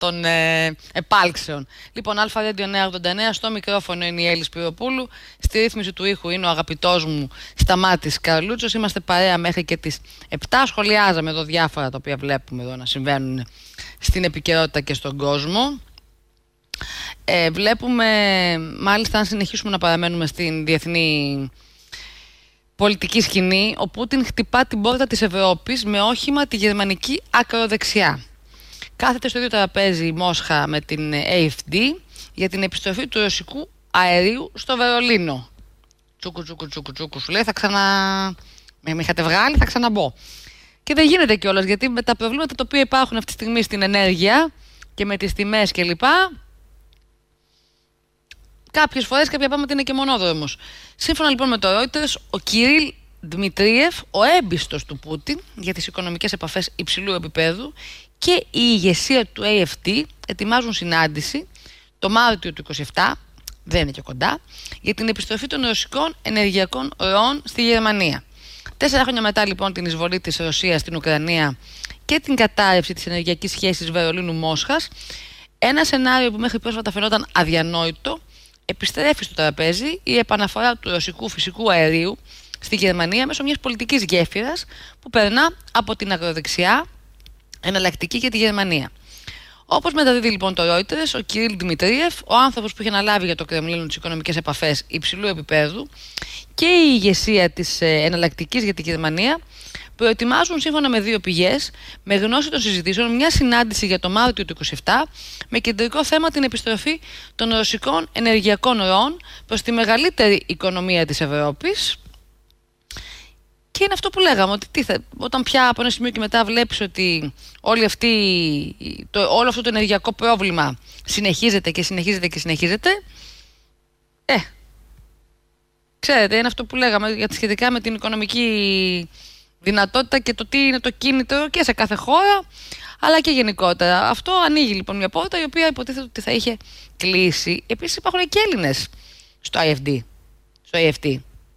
των επάλξεων. Λοιπόν, ΑΡΑΔΙΟ 989, στο μικρόφωνο είναι η Έλλη Σπυροπούλου, στη ρύθμιση του ήχου είναι ο αγαπητός μου Σταμάτης Καρλούτσος. Είμαστε παρέα μέχρι και τις 7. Σχολιάζαμε εδώ διάφορα τα οποία βλέπουμε εδώ να συμβαίνουν στην επικαιρότητα και στον κόσμο. Βλέπουμε, μάλιστα, αν συνεχίσουμε να παραμένουμε στην διεθνή πολιτική σκηνή, ο Πούτιν χτυπά την πόρτα της Ευρώπης με όχημα τη γερμανική ακροδεξιά. Κάθεται στο ίδιο τραπέζι η Μόσχα με την AfD για την επιστροφή του ρωσικού αερίου στο Βερολίνο. Τσούκου, σου λέει, με είχατε βγάλει, θα ξαναμπω. Και δεν γίνεται κιόλας, γιατί με τα προβλήματα τα οποία υπάρχουν αυτή τη στιγμή στην ενέργεια και με τις τιμές κλπ. Κάποιες φορές κάποια πράγματα είναι και μονόδρομος. Σύμφωνα λοιπόν με το Reuters, ο Κυρίλ Δημητρίεφ, ο έμπιστος του Πούτιν για τις οικονομικές επαφές υψηλού επίπεδου, και η ηγεσία του AfD ετοιμάζουν συνάντηση το Μάρτιο του 27, δεν είναι και κοντά, για την επιστροφή των ρωσικών ενεργειακών ροών στη Γερμανία. 4 χρόνια μετά λοιπόν την εισβολή της Ρωσίας στην Ουκρανία και την κατάρρευση της ενεργειακής σχέσης Βερολίνου-Μόσχας, ένα σενάριο που μέχρι πρόσφατα φαινόταν αδιανόητο επιστρέφει στο τραπέζι η επαναφορά του ρωσικού φυσικού αερίου στη Γερμανία μέσω μιας πολιτικής γέφυρας που περνά από την ακροδεξιά εναλλακτική για τη Γερμανία. Όπως μεταδίδει λοιπόν το Reuters, ο Κυρίλ Δημητρίεφ, ο άνθρωπος που είχε αναλάβει για το Κρεμλίνο τις οικονομικές επαφές υψηλού επίπεδου, και η ηγεσία της εναλλακτικής για τη Γερμανία προετοιμάζουν, σύμφωνα με 2 πηγές, με γνώση των συζητήσεων, μια συνάντηση για το Μάρτιο του 27 με κεντρικό θέμα την επιστροφή των ρωσικών ενεργειακών ροών προς τη μεγαλύτερη οικονομία της Ευρώπης. Και είναι αυτό που λέγαμε, ότι όταν πια από ένα σημείο και μετά βλέπεις ότι όλο αυτό το ενεργειακό πρόβλημα συνεχίζεται και συνεχίζεται και συνεχίζεται, ξέρετε, είναι αυτό που λέγαμε σχετικά με την οικονομική δυνατότητα και το τι είναι το κίνητρο και σε κάθε χώρα, αλλά και γενικότερα. Αυτό ανοίγει λοιπόν μια πόρτα η οποία υποτίθεται ότι θα είχε κλείσει. Επίσης υπάρχουν και Έλληνες στο AfD.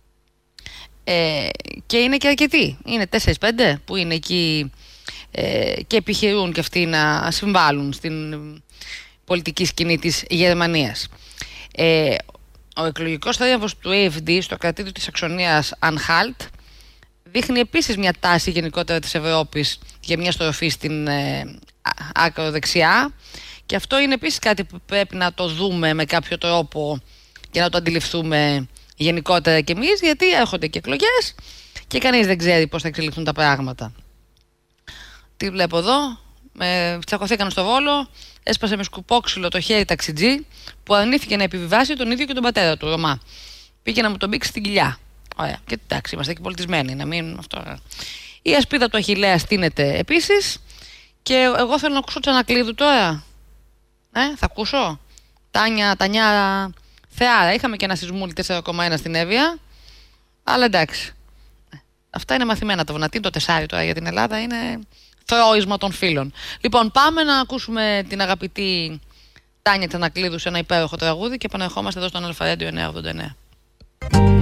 Και είναι και αρκετοί. Είναι 4-5 που είναι εκεί και επιχειρούν και αυτοί να συμβάλλουν στην πολιτική σκηνή της Γερμανίας. Ο εκλογικός θρίαμβος του AfD στο κρατήδιο της Σαξονίας Anhalt δείχνει επίσης μια τάση γενικότερα της Ευρώπης για μια στροφή στην ακροδεξιά, και αυτό είναι επίσης κάτι που πρέπει να το δούμε με κάποιο τρόπο και να το αντιληφθούμε γενικότερα κι εμείς, γιατί έρχονται και εκλογές και κανείς δεν ξέρει πώς θα εξελιχθούν τα πράγματα. Τι βλέπω εδώ, τσακωθήκαν στο Βόλο, έσπασε με σκουπόξυλο το χέρι ταξιτζή που αρνήθηκε να επιβιβάσει τον ίδιο και τον πατέρα του, Ρωμά. Πήγε να μου τον μπήξει στην κοιλιά. Ωραία, και εντάξει, είμαστε και πολιτισμένοι, να μην αυτό. Η ασπίδα του Αχιλλέα στείνεται επίσης, και εγώ θέλω να ακούσω Τσανακλείδου τώρα. Θα ακούσω. Τανιά Θεάρα. Είχαμε και ένα σεισμούλι 4,1 στην Εύβοια, αλλά εντάξει. Αυτά είναι μαθημένα τα βουνατή. Το 4 τώρα για την Ελλάδα είναι θρόισμα των φίλων. Λοιπόν, πάμε να ακούσουμε την αγαπητή Τάνια Τσανακλείδου σε ένα υπέροχο τραγούδι και επανερχόμαστε εδώ στον ΑΡΑΔΙΟ 989.